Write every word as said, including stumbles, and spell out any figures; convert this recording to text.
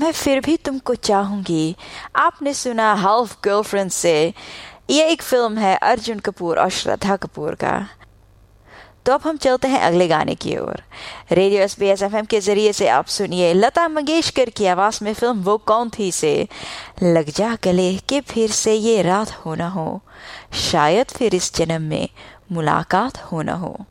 मैं फिर भी तुमको चाहूंगी। आपने सुना हाफ गर्लफ्रेंड से। ये एक फिल्म है अर्जुन कपूर और श्रद्धा कपूर का। तो अब हम चलते हैं अगले गाने की ओर। Radio S B S F M के जरिए से आप सुनिए लता मंगेशकर की आवाज में फिल्म वो कौन थी से लग जा गले कि फिर से ये रात हो न हो, शायद फिर इस जन्म में मुलाकात हो न हो।